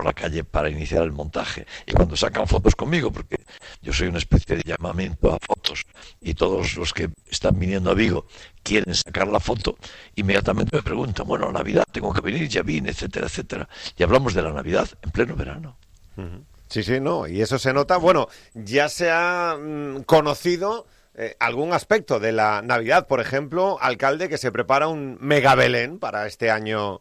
la calle para iniciar el montaje. Y cuando sacan fotos conmigo, porque yo soy una especie de llamamiento a fotos, y todos los que están viniendo a Vigo quieren sacar la foto, inmediatamente me preguntan, bueno, Navidad, tengo que venir, ya vine, etcétera, etcétera. Y hablamos de la Navidad en pleno verano. Sí, sí, no, y eso se nota. Bueno, ya se ha conocido algún aspecto de la Navidad. Por ejemplo, alcalde, que se prepara un mega Belén para este año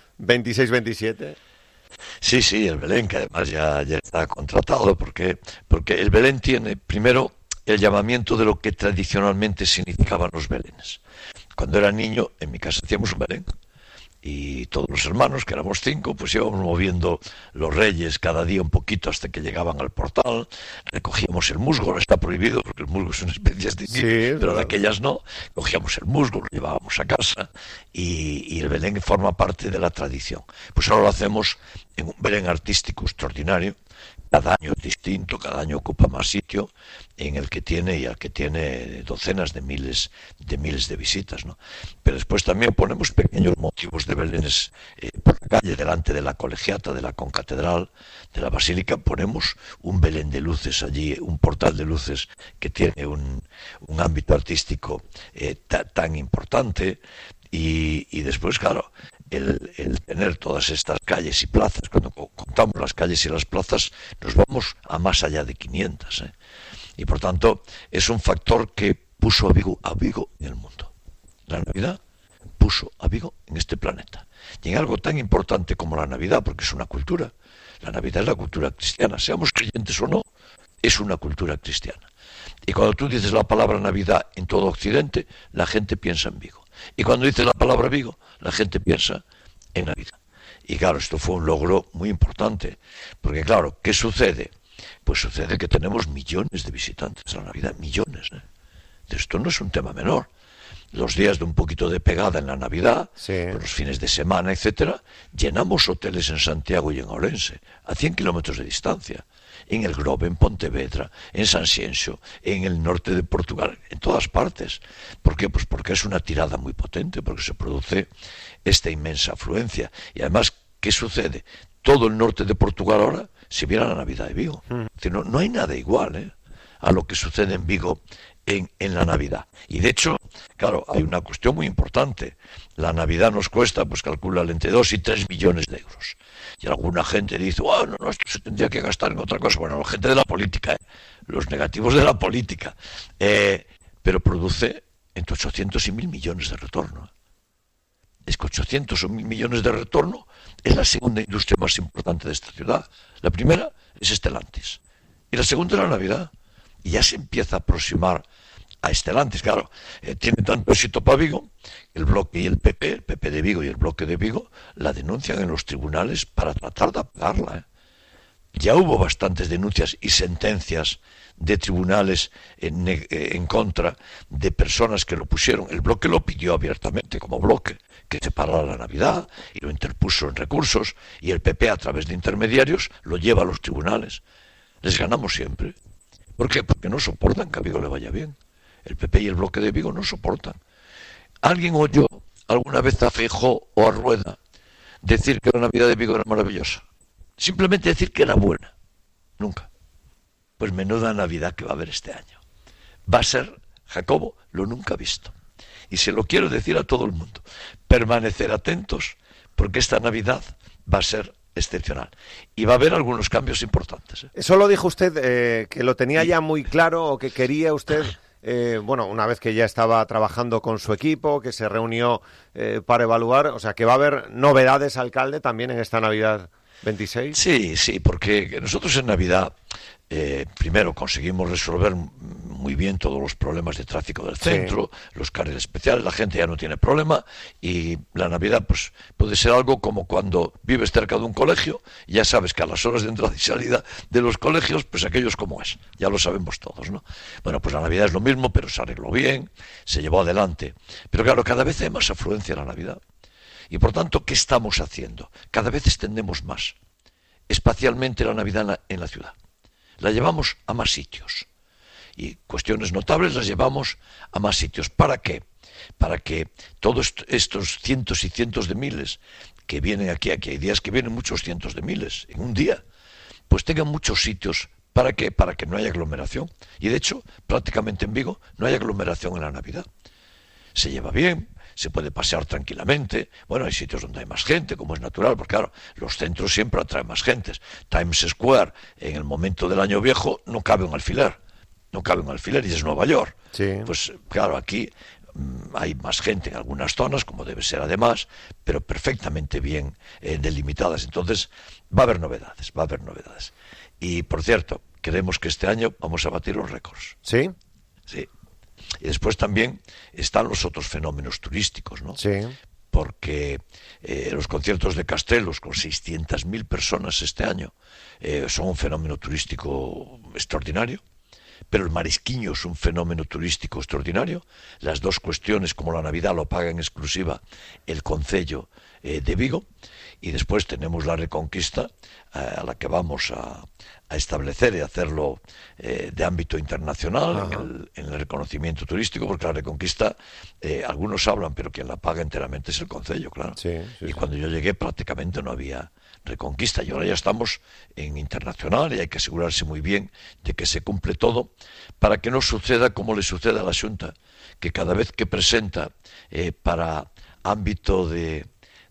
26-27. Sí, el Belén, que además ya está contratado, porque el Belén tiene, primero, el llamamiento de lo que tradicionalmente significaban los Belenes. Cuando era niño, en mi casa hacíamos un Belén, y todos los hermanos, que éramos 5, pues íbamos moviendo los reyes cada día un poquito hasta que llegaban al portal, recogíamos el musgo, ahora está prohibido porque el musgo es una especie de sí, pero de aquellas no, cogíamos el musgo, lo llevábamos a casa, y el Belén forma parte de la tradición. Pues ahora lo hacemos en un Belén artístico extraordinario, cada año es distinto, cada año ocupa más sitio, en el que tiene y al que tiene docenas de miles de visitas, ¿no? Pero después también ponemos pequeños motivos de Belenes por la calle, delante de la colegiata, de la concatedral, de la basílica, ponemos un Belén de luces allí, un portal de luces que tiene un ámbito artístico tan importante, y después, claro, el tener todas estas calles y plazas, cuando contamos las calles y las plazas, nos vamos a más allá de 500, y por tanto es un factor que puso a Vigo en el mundo. La Navidad puso a Vigo en este planeta, y en algo tan importante como la Navidad, porque es una cultura. La Navidad es la cultura cristiana, seamos creyentes o no, es una cultura cristiana. Y cuando tú dices la palabra Navidad en todo Occidente, la gente piensa en Vigo. Y cuando dices la palabra Vigo, la gente piensa en Navidad. Y claro, esto fue un logro muy importante, porque claro, ¿qué sucede? Pues sucede que tenemos millones de visitantes a la Navidad, millones. Esto no es un tema menor. Los días de un poquito de pegada en la Navidad, sí, los fines de semana, etcétera, llenamos hoteles en Santiago y en Ourense, a 100 kilómetros de distancia, en el Grove, en Pontevedra, en Sanxenxo, en el norte de Portugal, en todas partes. ¿Por qué? Pues porque es una tirada muy potente, porque se produce esta inmensa afluencia. Y además, ¿qué sucede? Todo el norte de Portugal ahora se viene a la Navidad de Vigo. Es decir, no hay nada igual a lo que sucede en Vigo en la Navidad. Y de hecho, claro, hay una cuestión muy importante. La Navidad nos cuesta, pues calcula entre 2 y 3 millones de euros. Y alguna gente dice, no, esto se tendría que gastar en otra cosa. Bueno, la gente de la política, los negativos de la política. Pero produce entre 800 y 1.000 millones de retorno. Es que 800 o 1.000 millones de retorno es la segunda industria más importante de esta ciudad. La primera es Stellantis. Y la segunda es la Navidad. Y ya se empieza a aproximar a Stellantis. Claro, tiene tanto éxito para Vigo, el bloque y el PP de Vigo y el bloque de Vigo, la denuncian en los tribunales para tratar de apagarla. Ya hubo bastantes denuncias y sentencias de tribunales en contra de personas que lo pusieron. El bloque lo pidió abiertamente como bloque, que se parara la Navidad, y lo interpuso en recursos, y el PP a través de intermediarios lo lleva a los tribunales. Les ganamos siempre. ¿Por qué? Porque no soportan que a Vigo le vaya bien. El PP y el bloque de Vigo no soportan. ¿Alguien oyó alguna vez a Feijóo o a Rueda decir que la Navidad de Vigo era maravillosa? Simplemente decir que era buena. Nunca. Pues menuda Navidad que va a haber este año. Va a ser, Jacobo, lo nunca visto. Y se lo quiero decir a todo el mundo. Permanecer atentos, porque esta Navidad va a ser excepcional. Y va a haber algunos cambios importantes. Eso lo dijo usted, que lo tenía ya muy claro, o que quería usted, una vez que ya estaba trabajando con su equipo, que se reunió para evaluar, o sea, que va a haber novedades, alcalde, también en esta Navidad 26. Sí, porque nosotros en Navidad, primero conseguimos resolver muy bien todos los problemas de tráfico del centro, los carriles especiales, la gente ya no tiene problema, y la Navidad pues puede ser algo como cuando vives cerca de un colegio, y ya sabes que a las horas de entrada y salida de los colegios, pues aquello es como es, ya lo sabemos todos, ¿no? Bueno, pues la Navidad es lo mismo, pero se arregló bien, se llevó adelante, pero claro, cada vez hay más afluencia en la Navidad, y por tanto, ¿qué estamos haciendo? Cada vez extendemos más, espacialmente, la Navidad en la ciudad. La llevamos a más sitios. Y cuestiones notables las llevamos a más sitios. ¿Para qué? Para que todos estos cientos y cientos de miles que vienen aquí hay días que vienen muchos cientos de miles en un día, pues tengan muchos sitios. ¿Para qué? Para que no haya aglomeración. Y de hecho, prácticamente en Vigo no hay aglomeración en la Navidad. Se lleva bien, se puede pasear tranquilamente. Bueno, hay sitios donde hay más gente, como es natural, porque claro, los centros siempre atraen más gentes. Times Square, en el momento del año viejo, no cabe un alfiler. No cabe un alfiler y es Nueva York. Sí. Pues claro, aquí hay más gente en algunas zonas, como debe ser además, pero perfectamente bien delimitadas. Entonces, va a haber novedades, va a haber novedades. Y, por cierto, creemos que este año vamos a batir los récords. ¿Sí? Sí. Y después también están los otros fenómenos turísticos, ¿no? Sí. Porque los conciertos de Castelos, con 600.000 personas este año, son un fenómeno turístico extraordinario. Pero el Marisquiño es un fenómeno turístico extraordinario. Las dos cuestiones, como la Navidad, lo paga en exclusiva el Concello de Vigo. Y después tenemos la Reconquista, a la que vamos a establecer y hacerlo de ámbito internacional en el reconocimiento turístico, porque la Reconquista, algunos hablan, pero quien la paga enteramente es el Concello, claro. Sí, sí, y cuando yo llegué prácticamente no había Reconquista, y ahora ya estamos en internacional y hay que asegurarse muy bien de que se cumple todo para que no suceda como le sucede a la Xunta, que cada vez que presenta para ámbito de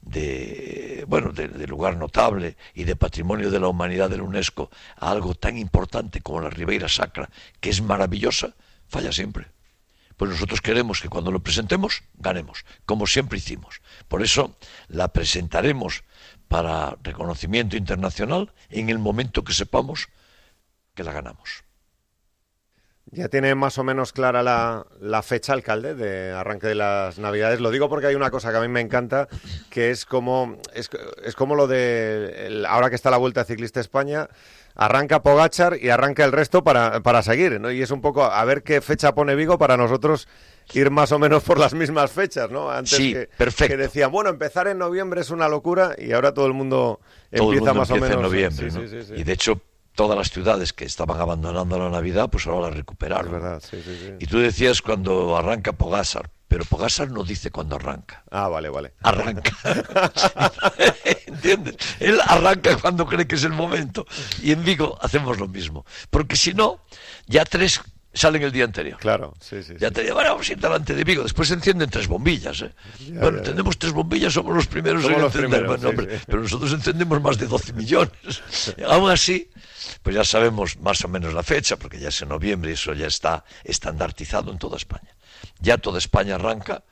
lugar notable y de patrimonio de la humanidad de la UNESCO a algo tan importante como la Ribeira Sacra, que es maravillosa, falla siempre. Pues nosotros queremos que cuando lo presentemos, ganemos, como siempre hicimos. Por eso la presentaremos para reconocimiento internacional en el momento que sepamos que la ganamos. ¿Ya tiene más o menos clara la fecha, alcalde, de arranque de las Navidades? Lo digo porque hay una cosa que a mí me encanta, que es como lo de, ahora que está la Vuelta Ciclista España, arranca Pogačar y arranca el resto para seguir, ¿no? Y es un poco a ver qué fecha pone Vigo para nosotros ir más o menos por las mismas fechas, ¿no? Antes sí, que decían, bueno, empezar en noviembre es una locura y ahora todo el mundo empieza más o menos en noviembre, sí, ¿no? Sí. Y de hecho, todas las ciudades que estaban abandonando la Navidad, pues ahora la recuperaron. Es verdad, sí. Y tú decías cuando arranca Pogačar, pero Pogačar no dice cuándo arranca. Ah, vale. Arranca. ¿Entiendes? Él arranca cuando cree que es el momento. Y en Vigo hacemos lo mismo. Porque si no, ya 3 salen el día anterior. Claro, sí. Ya te digo, bueno, vamos a ir delante de Vigo. Después se encienden 3 bombillas, ¿eh? Ya. Tenemos 3 bombillas, somos los primeros en encender. Bueno, hombre, pero nosotros encendemos más de 12 millones. Aún así, pues ya sabemos más o menos la fecha, porque ya es en noviembre y eso ya está estandartizado en toda España. Ya toda España arranca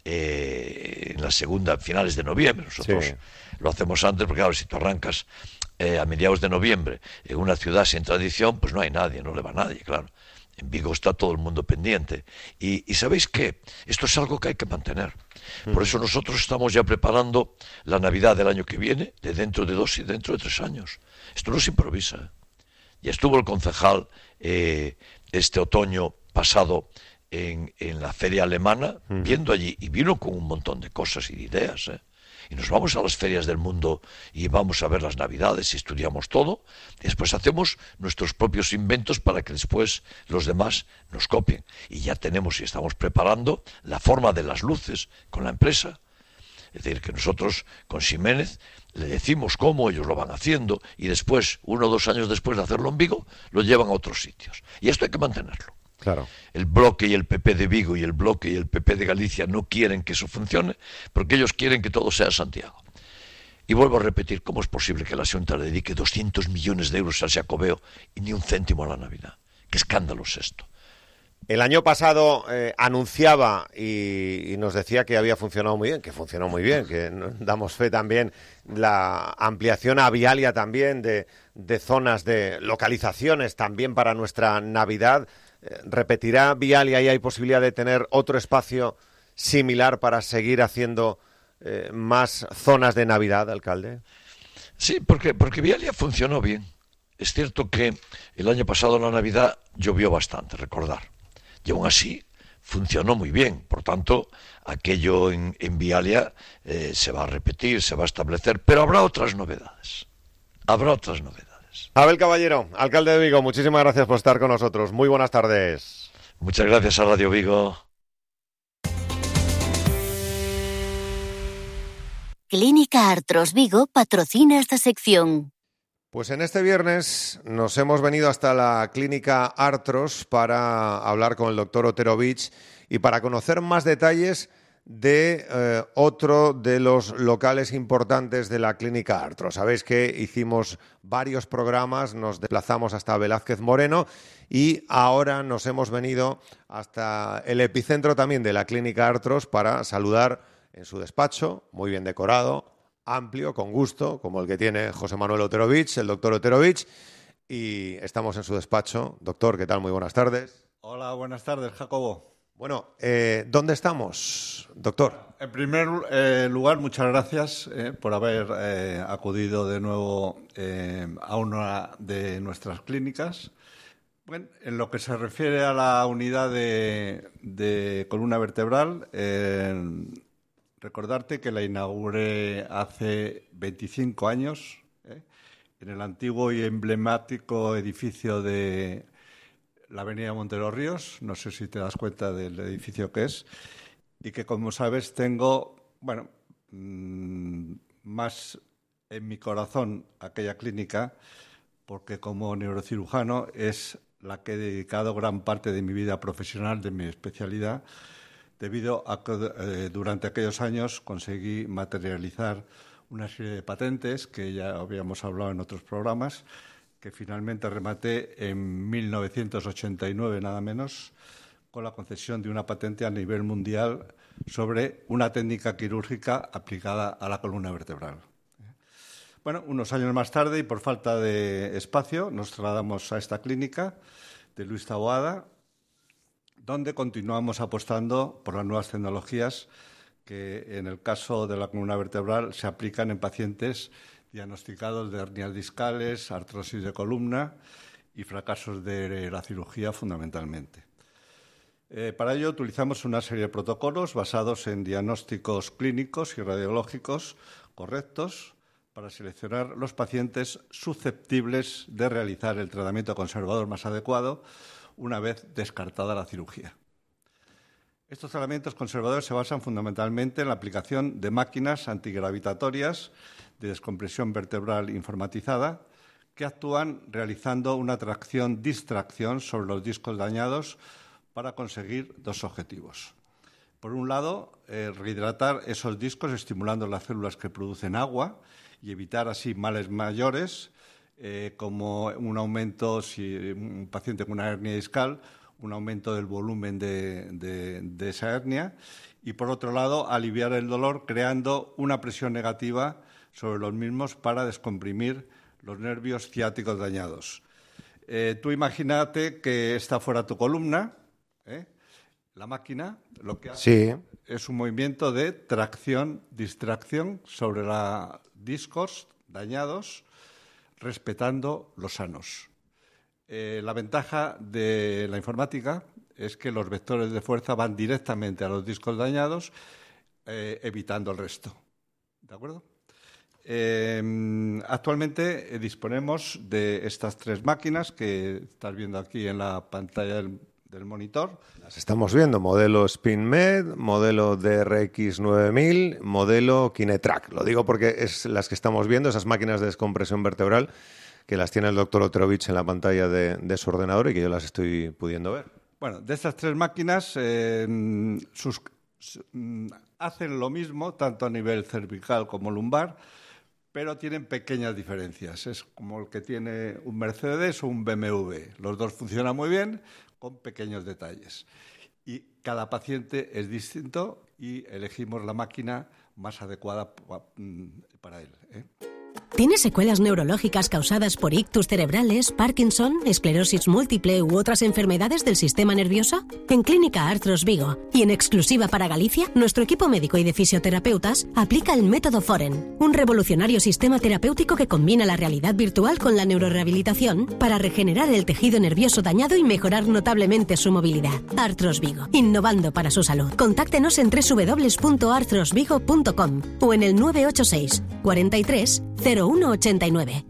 en la segunda, finales de noviembre. Nosotros lo hacemos antes, porque claro, si tú arrancas a mediados de noviembre en una ciudad sin tradición, pues no hay nadie, no le va nadie, claro. En Vigo está todo el mundo pendiente. Y ¿sabéis qué? Esto es algo que hay que mantener. Por eso nosotros estamos ya preparando la Navidad del año que viene, de dentro de 2 y dentro de 3 años. Esto no se improvisa. Ya estuvo el concejal este otoño pasado en la feria alemana, viendo allí, y vino con un montón de cosas y de ideas, Y nos vamos a las ferias del mundo y vamos a ver las Navidades y estudiamos todo. Y después hacemos nuestros propios inventos para que después los demás nos copien. Y ya tenemos y estamos preparando la forma de las luces con la empresa. Es decir, que nosotros con Ximénez le decimos cómo, ellos lo van haciendo, y después, 1 o 2 años después de hacerlo en Vigo, lo llevan a otros sitios. Y esto hay que mantenerlo. Claro. El Bloque y el PP de Vigo y el Bloque y el PP de Galicia no quieren que eso funcione, porque ellos quieren que todo sea Santiago. Y vuelvo a repetir, ¿cómo es posible que la Xunta le dedique 200 millones de euros al Xacobeo y ni un céntimo a la Navidad? ¿Qué escándalo es esto? El año pasado anunciaba y nos decía que había funcionado muy bien, que funcionó muy bien, que damos fe también la ampliación a Vialia también de zonas, de localizaciones también para nuestra Navidad. ¿Repetirá Vialia y hay posibilidad de tener otro espacio similar para seguir haciendo más zonas de Navidad, alcalde? Sí, porque Vialia funcionó bien. Es cierto que el año pasado la Navidad llovió bastante, recordar. Y aún así funcionó muy bien. Por tanto, aquello en Vialia se va a repetir, se va a establecer, pero habrá otras novedades. Abel Caballero, alcalde de Vigo, muchísimas gracias por estar con nosotros. Muy buenas tardes. Muchas gracias a Radio Vigo. Clínica Artros Vigo patrocina esta sección. Pues en este viernes nos hemos venido hasta la Clínica Artros para hablar con el doctor Oterovich y para conocer más detalles de otro de los locales importantes de la Clínica Artros. Sabéis que hicimos varios programas, nos desplazamos hasta Velázquez Moreno y ahora nos hemos venido hasta el epicentro también de la Clínica Artros para saludar en su despacho, muy bien decorado, amplio, con gusto, como el que tiene José Manuel Oterovich, el doctor Oterovich, y estamos en su despacho. Doctor, ¿qué tal? Muy buenas tardes. Hola, buenas tardes, Jacobo. Bueno, ¿dónde estamos, doctor? En primer lugar, muchas gracias por haber acudido de nuevo a una de nuestras clínicas. Bueno, en lo que se refiere a la unidad de columna vertebral, recordarte que la inauguré hace 25 años en el antiguo y emblemático edificio de la avenida Monteros Ríos. No sé si te das cuenta del edificio que es. Y que, como sabes, tengo, más en mi corazón aquella clínica, porque como neurocirujano es la que he dedicado gran parte de mi vida profesional, de mi especialidad, debido a que durante aquellos años conseguí materializar una serie de patentes que ya habíamos hablado en otros programas, que finalmente rematé en 1989, nada menos, con la concesión de una patente a nivel mundial sobre una técnica quirúrgica aplicada a la columna vertebral. Bueno, unos años más tarde y por falta de espacio nos trasladamos a esta clínica de Luis Taboada, donde continuamos apostando por las nuevas tecnologías que en el caso de la columna vertebral se aplican en pacientes diagnosticados de hernias discales, artrosis de columna y fracasos de la cirugía fundamentalmente. Para ello utilizamos una serie de protocolos basados en diagnósticos clínicos y radiológicos correctos para seleccionar los pacientes susceptibles de realizar el tratamiento conservador más adecuado una vez descartada la cirugía. Estos tratamientos conservadores se basan fundamentalmente en la aplicación de máquinas antigravitatorias de descompresión vertebral informatizada que actúan realizando una tracción-distracción sobre los discos dañados para conseguir dos objetivos. Por un lado, rehidratar esos discos estimulando las células que producen agua y evitar así males mayores, como un aumento, si un paciente con una hernia discal, un aumento del volumen de esa hernia, y por otro lado, aliviar el dolor creando una presión negativa sobre los mismos para descomprimir los nervios ciáticos dañados. Tú imagínate que esta fuera tu columna, la máquina lo que hace es un movimiento de tracción-distracción sobre los discos dañados, respetando los sanos. La ventaja de la informática es que los vectores de fuerza van directamente a los discos dañados, evitando el resto. ¿De acuerdo? Actualmente disponemos de estas tres máquinas que estás viendo aquí en la pantalla del monitor. Las estamos viendo, modelo SpinMed, modelo DRX 9000, modelo Kinetrack. Lo digo porque es las que estamos viendo, esas máquinas de descompresión vertebral, que las tiene el doctor Oterovich en la pantalla de su ordenador y que yo las estoy pudiendo ver. Bueno, de estas tres máquinas hacen lo mismo, tanto a nivel cervical como lumbar, pero tienen pequeñas diferencias. Es como el que tiene un Mercedes o un BMW. Los dos funcionan muy bien, con pequeños detalles. Y cada paciente es distinto y elegimos la máquina más adecuada para él. ¿Tienes secuelas neurológicas causadas por ictus cerebrales, Parkinson, esclerosis múltiple u otras enfermedades del sistema nervioso? En Clínica Artros Vigo y en exclusiva para Galicia, nuestro equipo médico y de fisioterapeutas aplica el método Foren, un revolucionario sistema terapéutico que combina la realidad virtual con la neurorehabilitación para regenerar el tejido nervioso dañado y mejorar notablemente su movilidad. Artros Vigo, innovando para su salud. Contáctenos en www.artrosvigo.com o en el 986 43 0189.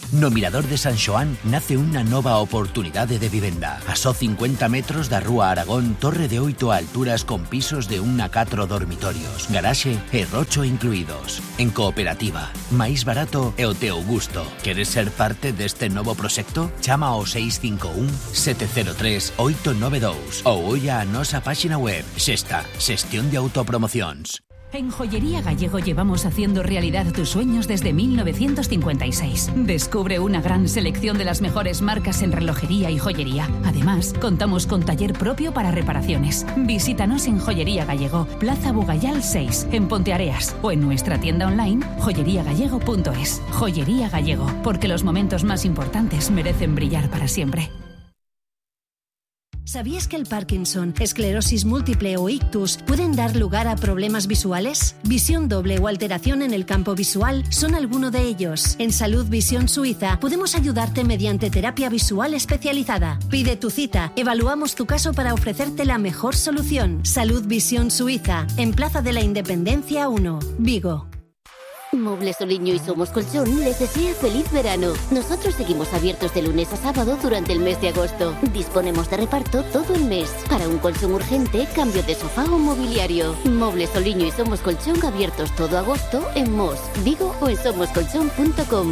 No Mirador de San Xoán nace unha nova oportunidade de vivenda. A só 50 metros da Rúa Aragón, torre de 8 alturas con pisos de 1 a 4 dormitorios, garaxe e rocho incluídos. En cooperativa, máis barato e o teu gusto. Queres ser parte deste novo proxecto? Chama ao 651 703 892 ou olla a nosa páxina web. Xesta, xestión de autopromocións. En Joyería Gallego llevamos haciendo realidad tus sueños desde 1956. Descubre una gran selección de las mejores marcas en relojería y joyería. Además, contamos con taller propio para reparaciones. Visítanos en Joyería Gallego, Plaza Bugayal 6, en Ponteareas, o en nuestra tienda online joyeriagallego.es. Joyería Gallego, porque los momentos más importantes merecen brillar para siempre. ¿Sabías que el Parkinson, esclerosis múltiple o ictus pueden dar lugar a problemas visuales? Visión doble o alteración en el campo visual son alguno de ellos. En Salud Visión Suiza podemos ayudarte mediante terapia visual especializada. Pide tu cita, evaluamos tu caso para ofrecerte la mejor solución. Salud Visión Suiza, en Plaza de la Independencia 1, Vigo. Muebles Soliño y Somos Colchón les desea feliz verano. Nosotros seguimos abiertos de lunes a sábado durante el mes de agosto. Disponemos de reparto todo el mes. Para un colchón urgente, cambio de sofá o mobiliario. Muebles Soliño y Somos Colchón abiertos todo agosto en Mos, Vigo o en somoscolchón.com.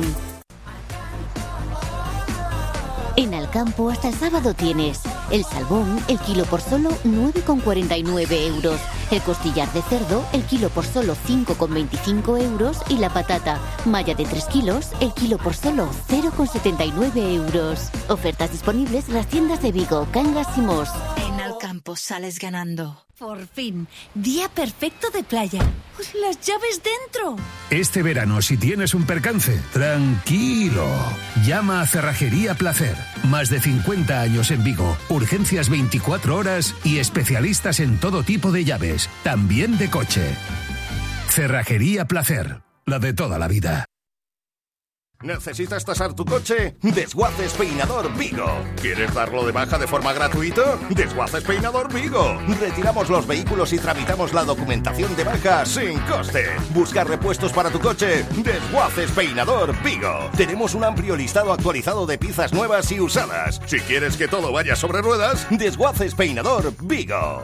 En Alcampo hasta el sábado tienes el salmón, el kilo por solo 9,49 euros. El costillar de cerdo, el kilo por solo 5,25 euros. Y la patata, malla de 3 kilos, el kilo por solo 0,79 euros. Ofertas disponibles en las tiendas de Vigo, Cangas y Mos. En Alcampo sales ganando. Por fin, día perfecto de playa. ¡Las llaves dentro! Este verano, si tienes un percance, tranquilo. Llama a Cerrajería Placer. Más de 50 años en Vigo. Urgencias 24 horas y especialistas en todo tipo de llaves, también de coche. Cerrajería Placer, la de toda la vida. ¿Necesitas tasar tu coche? Desguaces Peinador Vigo. ¿Quieres darlo de baja de forma gratuita? Desguaces Peinador Vigo. Retiramos los vehículos y tramitamos la documentación de baja sin coste. Busca repuestos para tu coche. Desguaces Peinador Vigo. Tenemos un amplio listado actualizado de piezas nuevas y usadas. Si quieres que todo vaya sobre ruedas, Desguaces Peinador Vigo.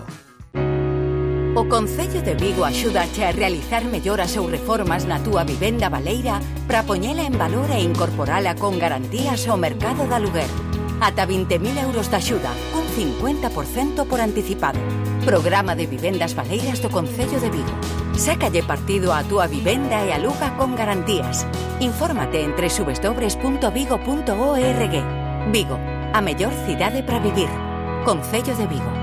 O Concello de Vigo axúdache a realizar melloras ou reformas na túa vivenda baleira para poñela en valor e incorporala con garantías ao mercado de aluguer. Ata 20.000 euros de axuda, un 50% por anticipado. Programa de vivendas baleiras do Concello de Vigo. Sácalle partido á túa vivenda e aluga con garantías. Infórmate en www.vigo.org. Vigo, a mellor cidade para vivir. Concello de Vigo.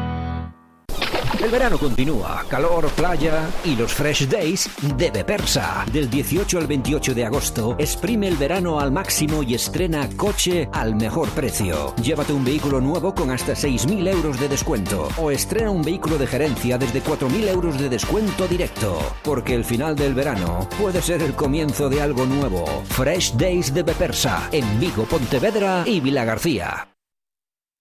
El verano continúa, calor, playa y los Fresh Days de Bepersa. Del 18 al 28 de agosto, exprime el verano al máximo y estrena coche al mejor precio. Llévate un vehículo nuevo con hasta 6.000 euros de descuento o estrena un vehículo de gerencia desde 4.000 euros de descuento directo. Porque el final del verano puede ser el comienzo de algo nuevo. Fresh Days de Bepersa en Vigo, Pontevedra y Vilagarcía.